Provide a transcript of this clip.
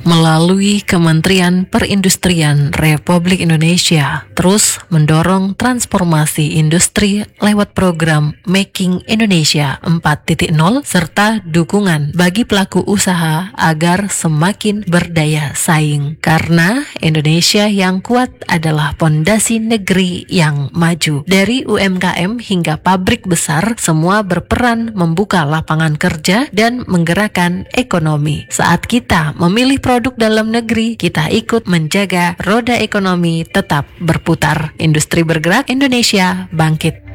melalui Kementerian Perindustrian Republik Indonesia terus mendorong transformasi industri lewat program Making Indonesia 4.0 serta dukungan bagi pelaku usaha agar semakin berdaya saing. Karena Indonesia yang kuat adalah pondasi negeri yang maju. Dari UMKM hingga pabrik besar, semua berperan membuka lapangan kerja dan menggerakkan ekonomi. Saat kita memilih produk dalam negeri, kita ikut menjaga roda ekonomi tetap berputar. Industri bergerak, Indonesia bangkit.